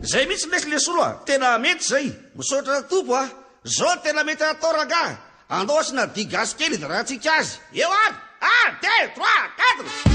zay mihitsy ndraiky le solo tena mety zay misaotra tompo zao tena mety atao ranga andaosina digasy kely da raha tsika azy eo ary 1 2 3 4